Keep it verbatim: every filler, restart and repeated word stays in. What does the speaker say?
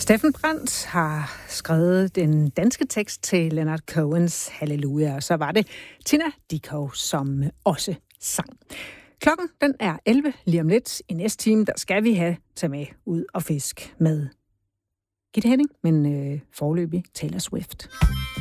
Steffen Brandt har skrevet den danske tekst til Leonard Cohens Halleluja, og så var det Tina Dickow, som også sang. Klokken den er elleve lige om lidt. I næste time, der skal vi have tage med ud og fisk med Gitte Henning, men øh, foreløbig Taylor Swift.